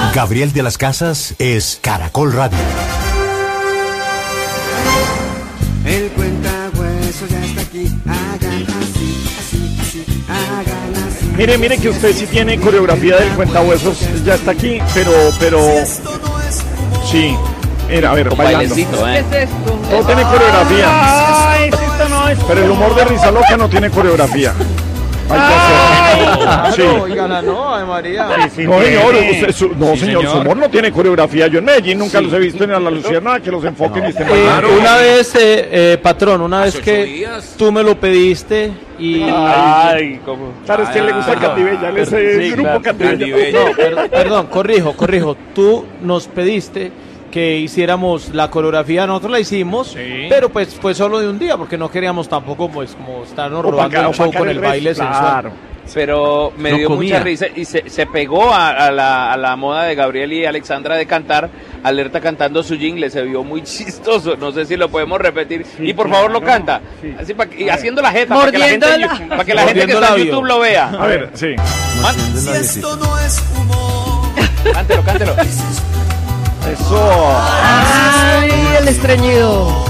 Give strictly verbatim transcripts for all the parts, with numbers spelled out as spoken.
Gabriel de las Casas es Caracol Radio. El cuentahueso ya está aquí. Hagan así, así, así. Hagan así. Mire, mire que usted sí tiene coreografía del cuentahuesos. Ya está aquí, pero, pero... Sí. Mira, a ver, bailando. ¿eh? ¿Qué es esto? Todo tiene coreografía. Ay, esto no es. Pero el humor de Risa Loca no tiene coreografía. Hay que hacer. Sí. No, oígala, no, Ave María. Sí, sí, no, señor, usted, su, no, sí, señor, señor, su humor no tiene coreografía. Yo en Medellín nunca sí. los he visto en La Luciérnaga que los enfoquen no. y estén eh, Una vez, eh, eh, patrón, una vez que días. tú me lo pediste y... Ay, ¿cómo? Claro, es que le gusta Candibella, le sé el grupo claro, Candibella. No, per, perdón, corrijo, corrijo. Tú nos pediste que hiciéramos la coreografía, nosotros la hicimos, sí. pero pues fue solo de un día, porque no queríamos tampoco pues como estarnos robando el show con el, el baile sensual. Claro. Pero me no dio comía. mucha risa y se, se pegó a, a, la, a la moda de Gabriel y Alexandra de cantar, Alerta cantando su jingle, se vio muy chistoso, no sé si lo podemos repetir, sí, y por claro, favor lo canta, sí. así pa, y haciendo la jeta, para que la gente, la... para que, la gente que está en YouTube lo vea. A ver, sí. Si esto no es humor. Cántelo, cántelo. Eso. Ay, el estreñido.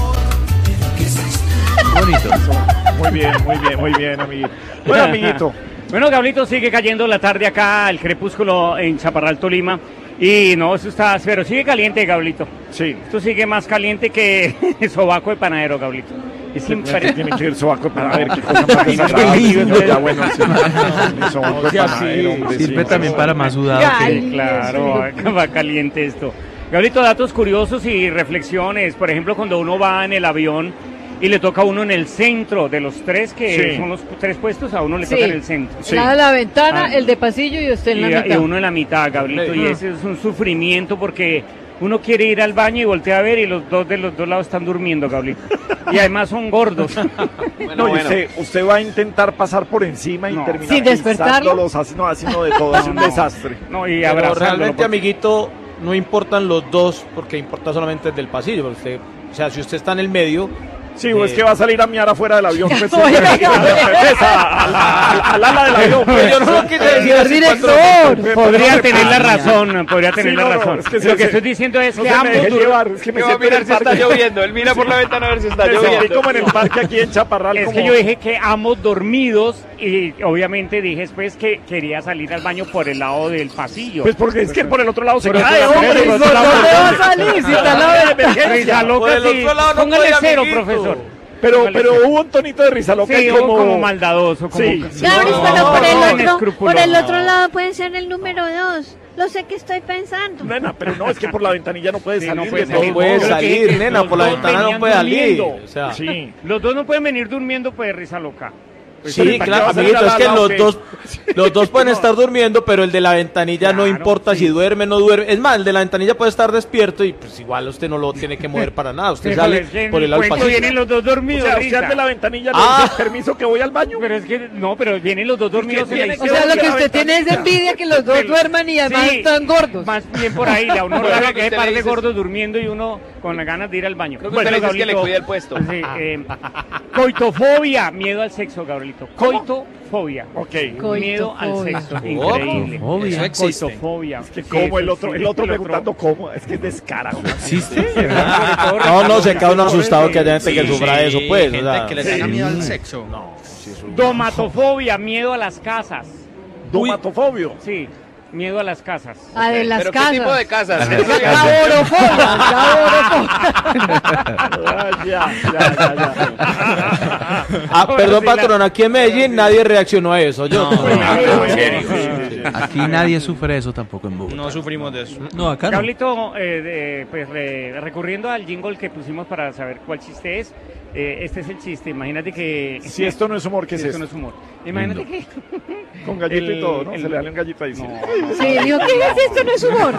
Bonito. Muy bien, muy bien, muy bien, amiguito. Bueno, amiguito. Bueno, Gablito, sigue cayendo la tarde acá, el crepúsculo en Chaparral, Tolima. Y no, eso está, pero sigue caliente, Gablito. Sí. Esto sigue más caliente que sobaco de panadero, Gablito. Es impresionante. Tiene que ir sobaco para ver qué cosa más desagradable. Ya, bueno, sí. Sobaco de panadero. Sirve también para más sudado. Sí, claro, va caliente esto. Gablito, datos curiosos y reflexiones. Por ejemplo, cuando uno va en el avión y le toca a uno en el centro de los tres, que sí. son los tres puestos, a uno le sí. toca en el centro. Sí. La de la ventana, ah. el de pasillo y usted en y, la mitad. Y uno en la mitad, Gablito, sí. y ese es un sufrimiento porque uno quiere ir al baño y voltea a ver y los dos de los dos lados están durmiendo, Gablito. Y además son gordos. Bueno, no, bueno. Usted, usted va a intentar pasar por encima y no. terminar sin despertarlos. Así no, así no de todo, es un no. desastre. No, y Pero realmente, porque... amiguito, no importan los dos, porque importa solamente el del pasillo. Porque usted, o sea, si usted está en el medio... Sí, o eh, es que va a salir a miar afuera del avión. Pues, al ala del avión. Pues, yo no lo quise decir, director. Podría tener la razón, podría tener sí, la no, razón. Es que lo se, que estoy diciendo es no que ambos... Llevar, es que me va a mirar si está lloviendo. Él mira por la ventana a ver si está me lloviendo. Sentí como en el parque aquí en Chaparral. Es como... que yo dije que ambos dormidos y obviamente dije después que quería salir al baño por el lado del pasillo. Pues porque es que por el otro lado se cae, hombre. ¿Dónde va a salir si está al lado de emergencia? Póngale cero, profesor. Pero, pero hubo un tonito de risa loca sí, como... como maldadoso. Como... Sí, sí. Gabris, no, pero por el, otro, por el otro lado puede ser el número dos. Lo sé que estoy pensando. Nena, pero no, es que por la ventanilla no puede sí, salir. No puede salir, no puede salir nena, por la ventana no puede salir. O sea, sí. Los dos no pueden venir durmiendo, pues, risa loca. Pues sí, claro, amiguito, es que los dos, los dos pueden estar durmiendo, pero el de la ventanilla claro, no importa sí. si duerme o no duerme. Es más, el de la ventanilla puede estar despierto y pues igual usted no lo tiene que mover para nada. Usted sí, sale por el pasillo. Vienen los dos dormidos. O sea, usted de la ventanilla ah. le dice permiso que voy al baño. Pero es que no, pero vienen los dos dormidos. En la o sea, lo que usted tiene es envidia que los dos duerman y además sí, están gordos. Más bien por ahí, a uno le que par de gordos durmiendo y uno con las ganas de ir al baño. Creo que usted le dice que le cuida el puesto. Coitofobia, miedo al sexo, Gabrielito. Coito fobia. Ok. Miedo al sexo. Increíble. Fobia. Coitofobia. Es que como el otro, el otro preguntando cómo, es que es descarado. ¿Existe? No, no, se queda uno asustado que haya gente que sufra eso, pues. Gente que le tenga miedo al sexo. No. Domatofobia, miedo a las casas. Domatofobio. Sí. Miedo a las casas. A de las ¿Pero casas. qué tipo de casas? Caborofobia. Ya, ya, ya, ya. Ah, perdón, patrón, aquí en Medellín nadie reaccionó a eso. Yo. No, aquí nadie sufre eso tampoco en Bogotá. No sufrimos de eso. No, acá no. Gablito, eh, de, pues re, recurriendo al jingle que pusimos para saber cuál chiste es, eh, este es el chiste. Imagínate que... Si esto no es humor, ¿qué es si esto? esto no es humor. Imagínate que... Con gallito el, y todo, ¿no? El, Se le da un gallito ahí. No, sí, digo, ¿qué es esto? No es humor.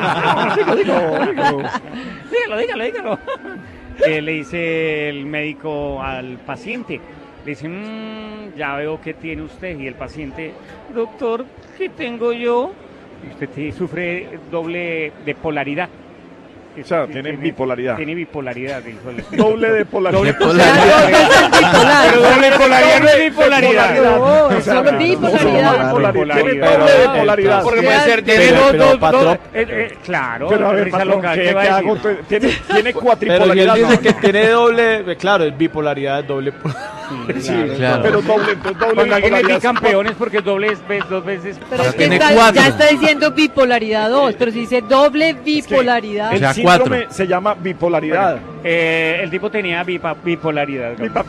Dígalo, dígalo, dígalo. Eh, le dice el médico al paciente, le dice, mmm, ya veo que tiene usted. Y el paciente, doctor, ¿qué tengo yo? Y usted te, sufre doble de polaridad. O sea, tiene, tiene bipolaridad. Tiene bipolaridad, dijo el... Doble de polaridad. Doble bipolaridad. Pero doble polaridad no es bipolaridad. No, es solo bipolaridad. Tiene doble de polaridad. Porque puede ser... Tiene dos, dos, dos... Claro. Pero a ver, patrón, ¿qué hago? Tiene cuatripolaridad. Pero él dice que tiene doble... Claro, es bipolaridad, doble polaridad. Sí, claro. Pero doble, entonces doble. Cuando alguien es bicampeón es porque doble es dos veces. Pero es que está, ya está diciendo bipolaridad dos, pero si dice doble bipolaridad. Es que el síndrome cuatro. Se llama bipolaridad. Bueno, eh, el tipo tenía bipa, bipolaridad.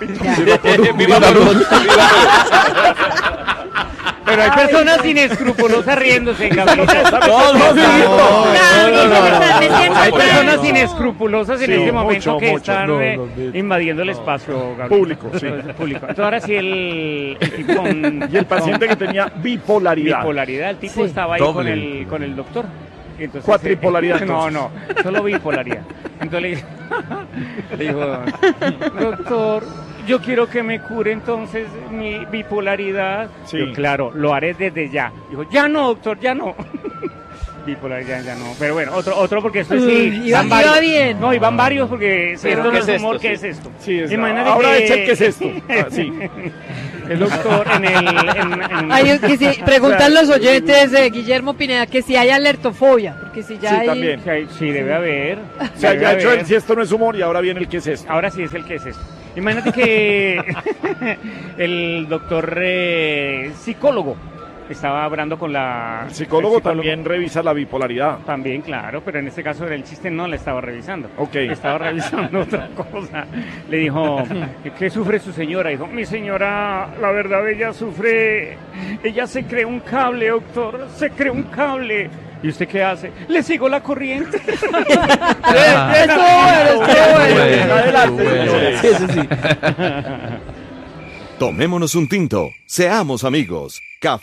Pero hay personas inescrupulosas riéndose, Gabriel. No, no, no. Hay personas inescrupulosas en este momento que están invadiendo el espacio público. Sí. público. Entonces ahora sí el, el tipo con, y el paciente que tenía bipolaridad. Bipolaridad, el tipo sí. estaba ahí con el, con el doctor. Entonces, cuatripolaridad. Eh, no, no, solo bipolaridad. Entonces le dijo, doctor, yo quiero que me cure entonces mi bipolaridad. Sí. Yo, claro, lo haré desde ya. Dijo, ya no, doctor, ya no. Bipolaridad ya no. Pero bueno, otro, otro porque esto sí. Iba, iba bien. No, iban varios porque si esto no es humor, ¿qué es esto? Sí, es, ahora que... es el que es esto. Ah, sí. El doctor en el... En, en... Hay que si, preguntan los oyentes de Guillermo Pineda que si hay alertofobia, porque si ya sí, hay... también. Sí, hay, sí, debe haber. O sea, ya ha hecho el si esto no es humor y ahora viene el que es esto. Ahora sí es el que es esto. Imagínate que el doctor eh, psicólogo estaba hablando con la... El psicólogo, el psicólogo también revisa la bipolaridad. También, claro, pero en este caso el chiste no le estaba revisando. Ok. Estaba revisando otra cosa. Le dijo, ¿qué sufre su señora? Dijo, mi señora, la verdad, ella sufre... Ella se cree un cable, doctor, se cree un cable. ¿Y usted qué hace? Le sigo la corriente. Esto bueno, esto bueno. Adelante, sí, sí, sí. Tomémonos un tinto, seamos amigos. Café